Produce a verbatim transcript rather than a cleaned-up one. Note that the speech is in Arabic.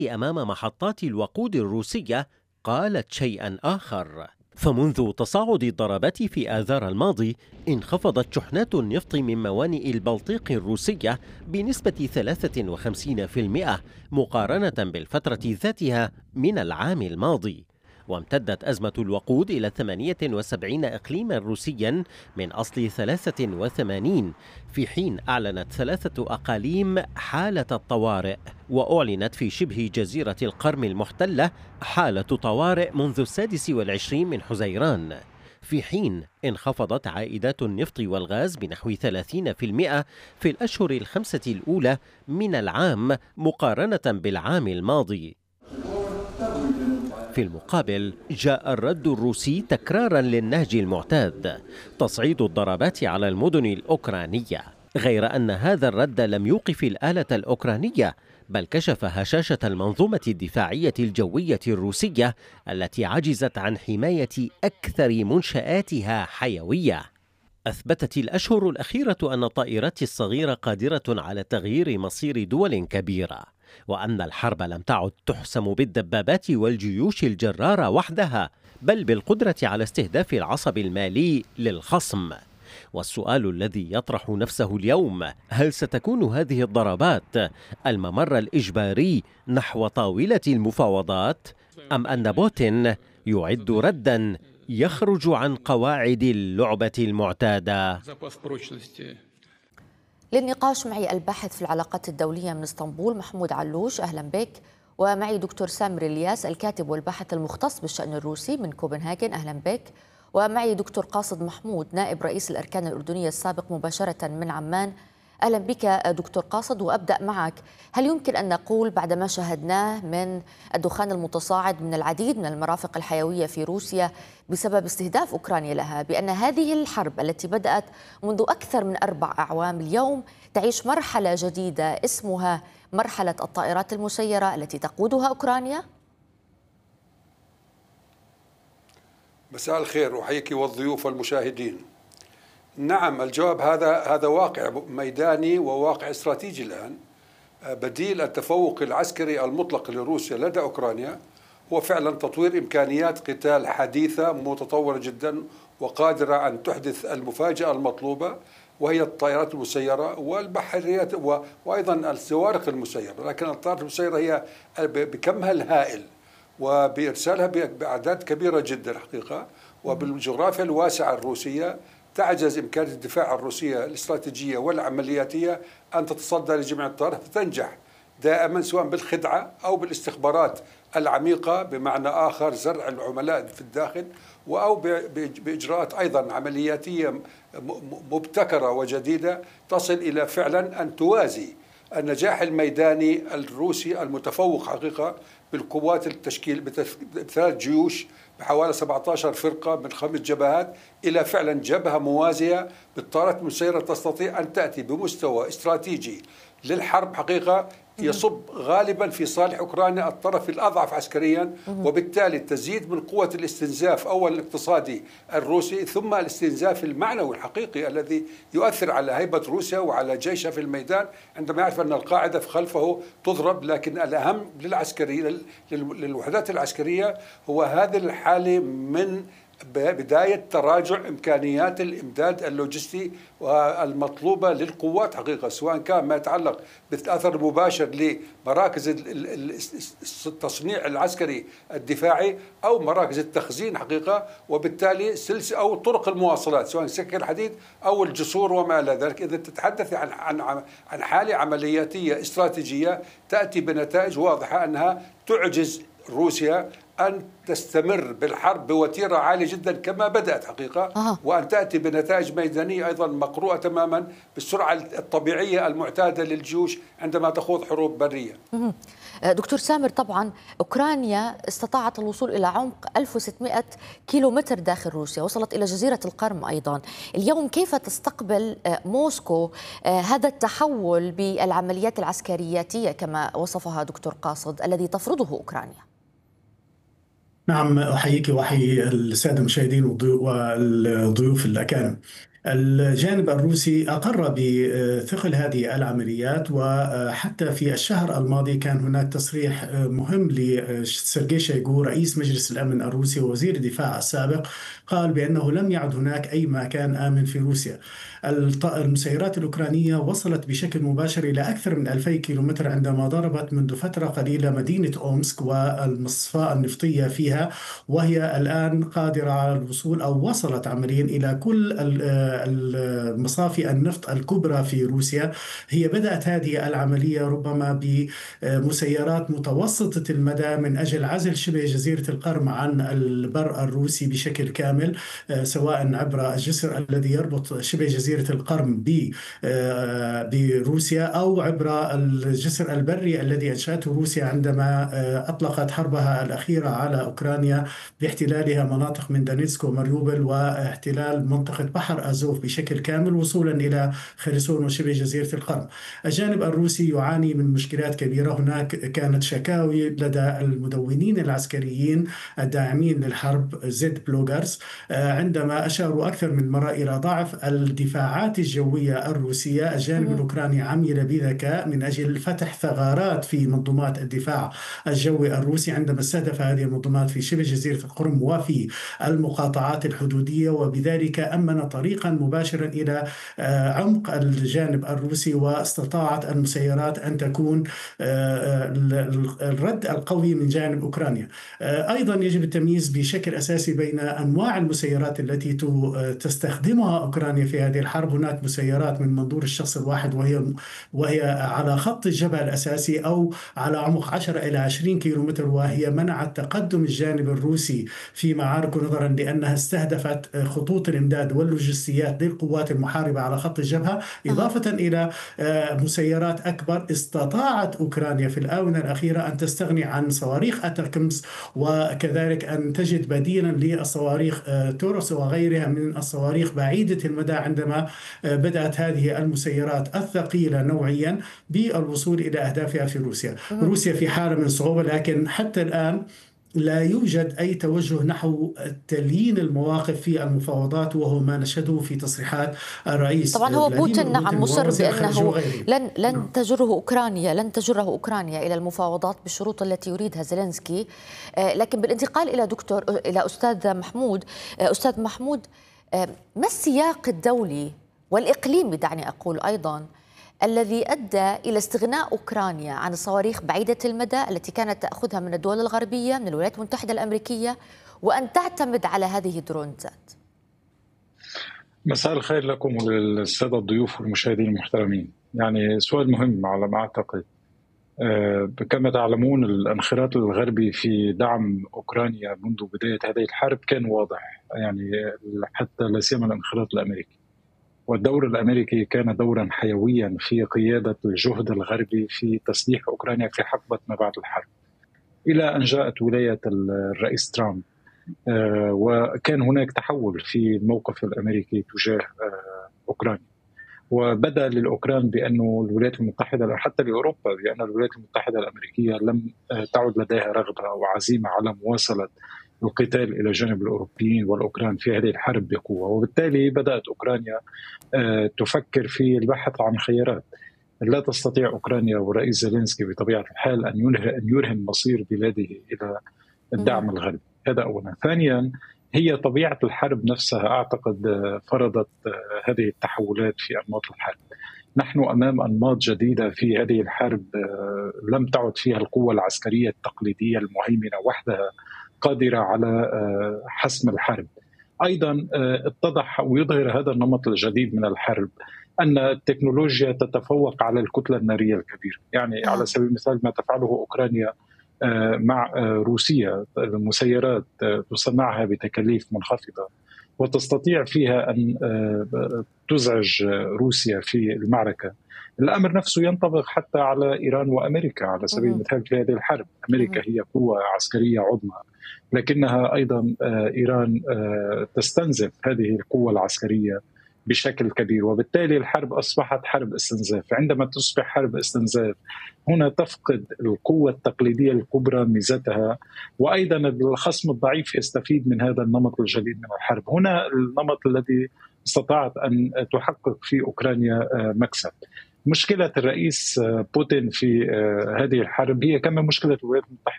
أمام محطات الوقود الروسية قالت شيئا آخر. فمنذ تصاعد الضربات في آذار الماضي انخفضت شحنات النفط من موانئ البلطيق الروسية بنسبة ثلاثة وخمسين بالمئة مقارنة بالفترة ذاتها من العام الماضي. وامتدت أزمة الوقود إلى ثمانية وسبعين إقليما روسيا من أصل ثلاثة وثمانين، في حين أعلنت ثلاثة أقاليم حالة الطوارئ، وأعلنت في شبه جزيرة القرم المحتلة حالة طوارئ منذ السادس والعشرين من حزيران، في حين انخفضت عائدات النفط والغاز بنحو ثلاثين بالمئة في الأشهر الخمسة الأولى من العام مقارنة بالعام الماضي. في المقابل جاء الرد الروسي تكرارا للنهج المعتاد، تصعيد الضربات على المدن الأوكرانية، غير أن هذا الرد لم يوقف الآلة الأوكرانية، بل كشف هشاشة المنظومة الدفاعية الجوية الروسية التي عجزت عن حماية أكثر منشآتها حيوية. أثبتت الأشهر الأخيرة أن الطائرات الصغيرة قادرة على تغيير مصير دول كبيرة، وأن الحرب لم تعد تحسم بالدبابات والجيوش الجرارة وحدها، بل بالقدرة على استهداف العصب المالي للخصم. والسؤال الذي يطرح نفسه اليوم: هل ستكون هذه الضربات الممر الإجباري نحو طاولة المفاوضات، أم أن بوتين يعد رداً يخرج عن قواعد اللعبة المعتادة؟ للنقاش معي الباحث في العلاقات الدولية من اسطنبول محمود علوش، أهلا بك. ومعي دكتور سامر الياس الكاتب والباحث المختص بالشأن الروسي من كوبنهاجن، أهلا بك. ومعي دكتور قاصد محمود نائب رئيس الأركان الأردنية السابق مباشرة من عمان، أهلا بك دكتور قاصد. وأبدأ معك، هل يمكن أن نقول بعد ما شاهدناه من الدخان المتصاعد من العديد من المرافق الحيوية في روسيا بسبب استهداف أوكرانيا لها بأن هذه الحرب التي بدأت منذ أكثر من أربع أعوام اليوم تعيش مرحلة جديدة اسمها مرحلة الطائرات المسيرة التي تقودها أوكرانيا؟ مساء الخير، أحييك والضيوف والمشاهدين. نعم، الجواب هذا هذا واقع ميداني وواقع استراتيجي الآن. بديل التفوق العسكري المطلق لروسيا لدى أوكرانيا هو فعلا تطوير إمكانيات قتال حديثة متطورة جدا وقادرة أن تحدث المفاجأة المطلوبة، وهي الطائرات المسيرة والبحريات وأيضا الصواريخ المسيرة. لكن الطائرات المسيرة هي بكمها الهائل وبإرسالها بأعداد كبيرة جدا حقيقة، وبالجغرافيا الواسعة الروسية تعجز إمكانية الدفاع الروسية الاستراتيجية والعملياتية أن تتصدى لجميع الطائرات، فتنجح دائما سواء بالخدعة أو بالاستخبارات العميقة، بمعنى آخر زرع العملاء في الداخل، أو بإجراءات أيضا عملياتية مبتكرة وجديدة تصل إلى فعلا أن توازي النجاح الميداني الروسي المتفوق حقيقة بالقوات التشكيل بثلاث جيوش بحوالي سبعة عشر فرقة من خمس جبهات إلى فعلا جبهة موازية بالطائرات المسيرة تستطيع أن تأتي بمستوى استراتيجي للحرب حقيقة يصب غالبا في صالح أوكرانيا الطرف الأضعف عسكريا، وبالتالي تزيد من قوة الاستنزاف أول الاقتصادي الروسي، ثم الاستنزاف المعنوي الحقيقي الذي يؤثر على هيبة روسيا وعلى جيشها في الميدان عندما يعرف أن القاعدة في خلفه تضرب. لكن الأهم للعسكري للوحدات العسكرية هو هذه الحالة من بداية تراجع إمكانيات الإمداد اللوجستي والمطلوبة للقوات حقيقة، سواء كان ما يتعلق بالأثر المباشر لمراكز التصنيع العسكري الدفاعي أو مراكز التخزين حقيقة، وبالتالي سلسلة أو طرق المواصلات سواء سكك الحديد أو الجسور وما إلى ذلك. إذا تتحدث عن عن عن حالة عملياتية استراتيجية تأتي بنتائج واضحة أنها تعجز روسيا أن تستمر بالحرب بوتيرة عالية جدا كما بدأت حقيقة، أه. وأن تأتي بنتائج ميدانية أيضا مقروءة تماما بالسرعة الطبيعية المعتادة للجيوش عندما تخوض حروب برية. دكتور سامر، طبعا أوكرانيا استطاعت الوصول إلى عمق ألف وستمئة كيلومتر داخل روسيا، وصلت إلى جزيرة القرم أيضا. اليوم كيف تستقبل موسكو هذا التحول بالعمليات العسكرياتية كما وصفها دكتور قاصد الذي تفرضه أوكرانيا؟ نعم، أحييك وأحيي السادة المشاهدين والضيوف الأكارم. الجانب الروسي أقر بثقل هذه العمليات، وحتى في الشهر الماضي كان هناك تصريح مهم لسيرجي شويغو رئيس مجلس الأمن الروسي ووزير الدفاع السابق، قال بأنه لم يعد هناك أي مكان آمن في روسيا. المسيرات الأوكرانية وصلت بشكل مباشر إلى أكثر من ألفي كيلومتر عندما ضربت منذ فترة قليلة مدينة أومسك والمصفاة النفطية فيها، وهي الآن قادرة على الوصول أو وصلت عمليا إلى كل المصافي النفط الكبرى في روسيا. هي بدأت هذه العملية ربما بمسيرات متوسطة المدى من أجل عزل شبه جزيرة القرم عن البر الروسي بشكل كامل، سواء عبر الجسر الذي يربط شبه جزيرة القرم بروسيا أو عبر الجسر البري الذي أنشأته روسيا عندما أطلقت حربها الأخيرة على أوكرانيا باحتلالها مناطق من دونيتسك وماريوبل واحتلال منطقة بحر أزوف بشكل كامل وصولا إلى خرسون وشبه جزيرة القرم. الجانب الروسي يعاني من مشكلات كبيرة. هناك كانت شكاوي لدى المدونين العسكريين الداعمين للحرب زد بلوغرز عندما أشاروا أكثر من مرة إلى ضعف الدفاعات الجوية الروسية. الجانب الأوكراني عمل بذكاء من أجل فتح ثغرات في منظومات الدفاع الجوي الروسي عندما استهدف هذه المنظومات في شبه جزيرة القرم وفي المقاطعات الحدودية، وبذلك أمن طريقا مباشرا إلى عمق الجانب الروسي، واستطاعت المسيرات أن تكون الرد القوي من جانب أوكرانيا. أيضا يجب التمييز بشكل أساسي بين أنواع المسيرات التي تستخدمها أوكرانيا في هذه الحرب. هناك مسيرات من منظور الشخص الواحد وهي وهي على خط الجبهة الأساسي أو على عمق عشرة إلى عشرين كيلومتر، وهي منعت تقدم الجانب الروسي في معارك نظرا لأنها استهدفت خطوط الإمداد واللوجستيات للقوات المحاربة على خط الجبهة، إضافة إلى مسيرات أكبر. استطاعت أوكرانيا في الآونة الأخيرة أن تستغني عن صواريخ أتاكمس وكذلك أن تجد بديلا للصواريخ توروس وغيرها من الصواريخ بعيدة المدى عندما بدأت هذه المسيرات الثقيلة نوعيا بالوصول إلى أهدافها في روسيا. روسيا في حالة من صعوبة، لكن حتى الآن لا يوجد أي توجه نحو تليين المواقف في المفاوضات، وهو ما نشهده في تصريحات الرئيس. طبعا هو بوتين نعم مصر بأنه لن لن تجره أوكرانيا لن تجره أوكرانيا إلى المفاوضات بالشروط التي يريدها زيلينسكي. لكن بالانتقال إلى دكتور إلى أستاذ محمود، أستاذ محمود، ما السياق الدولي والإقليمي دعني أقول أيضا الذي أدى إلى استغناء أوكرانيا عن الصواريخ بعيدة المدى التي كانت تأخذها من الدول الغربية من الولايات المتحدة الأمريكية وأن تعتمد على هذه الدرونزات؟ مساء الخير لكم وللسادة الضيوف والمشاهدين المحترمين. يعني سؤال مهم على ما أعتقد. كما تعلمون الانخراط الغربي في دعم أوكرانيا منذ بداية هذه الحرب كان واضح، يعني حتى لا سيما الانخراط الأمريكي، والدور الأمريكي كان دورا حيويا في قيادة الجهد الغربي في تسليح أوكرانيا في حقبة ما بعد الحرب، إلى أن جاءت ولاية الرئيس ترامب وكان هناك تحول في الموقف الأمريكي تجاه أوكرانيا، وبدأ للأوكران بأنه الولايات المتحدة حتى لأوروبا بأن الولايات المتحدة الأمريكية لم تعد لديها رغبة أو عزيمة على مواصلة القتال إلى جانب الأوروبيين والأوكران في هذه الحرب بقوة، وبالتالي بدأت أوكرانيا تفكر في البحث عن خيارات. لا تستطيع أوكرانيا والرئيس زيلينسكي بطبيعة الحال أن يرهن مصير بلاده إلى الدعم الغربي، هذا أولا. ثانيا هي طبيعة الحرب نفسها أعتقد فرضت هذه التحولات في أنماط الحرب. نحن أمام أنماط جديدة في هذه الحرب، لم تعد فيها القوة العسكرية التقليدية المهيمنة وحدها قادرة على حسم الحرب. أيضا اتضح ويظهر هذا النمط الجديد من الحرب أن التكنولوجيا تتفوق على الكتلة النارية الكبيرة. يعني على سبيل المثال ما تفعله أوكرانيا مع روسيا، مسيرات تصنعها بتكاليف منخفضة وتستطيع فيها أن تزعج روسيا في المعركة. الأمر نفسه ينطبق حتى على إيران وأمريكا على سبيل المثال في هذه الحرب. أمريكا هي قوة عسكرية عظمى، لكنها أيضا إيران تستنزف هذه القوة العسكرية بشكل كبير، وبالتالي الحرب أصبحت حرب استنزاف. عندما تصبح حرب استنزاف هنا تفقد القوة التقليدية الكبرى ميزتها، وأيضا الخصم الضعيف يستفيد من هذا النمط الجديد من الحرب. هنا النمط الذي استطاعت أن تحقق في أوكرانيا مكسب. مشكلة الرئيس بوتين في هذه الحرب هي كما مشكلة الولايات المتحدة